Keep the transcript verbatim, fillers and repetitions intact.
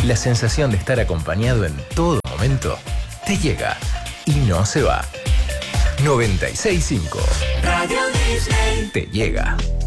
La sensación de estar acompañado en todo momento te llega y no se va. noventa y seis punto cinco. Radio Disney. Te llega.